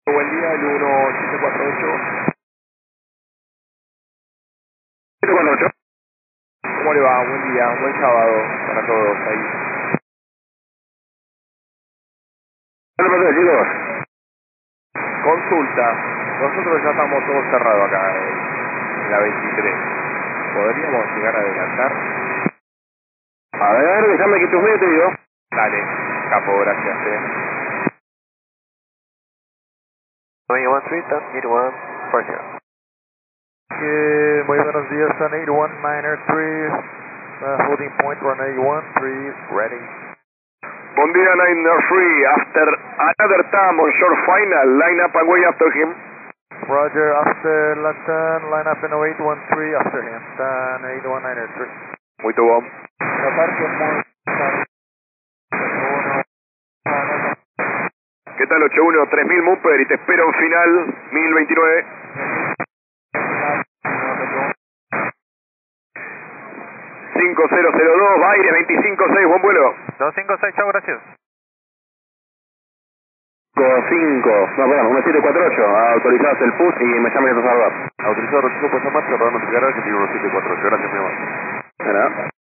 Buen día, el 1748. 748. ¿Cómo le va? Buen día, buen sábado para todos ahí. ¿Qué le pasa, chicos? Consulta, nosotros ya estamos todos cerrados acá en la 23. ¿Podríamos llegar a adelantar? A ver, déjame que te un te digo. Dale, capo, gracias. 913, 81, 40. Muy buenos días, Sun 8193, holding point runway 13, ready. Buen día, 903. After another time on short final, line up and way after him. Roger, after Latin, line up in 0813 after him, Sun 8193. Muy bom. ¿Qué tal, 81? 3000 Mupper y te espero en final 1029. $5002, Baires 256, buen vuelo. 256, chao, gracias. 5, no, perdón, 1748, autorizados el push y me llaman a saludar. Autorizado, recibo puesta en marcha, rodando el garaje, tiene 1748. Gracias, mi amor. ¿Verdad?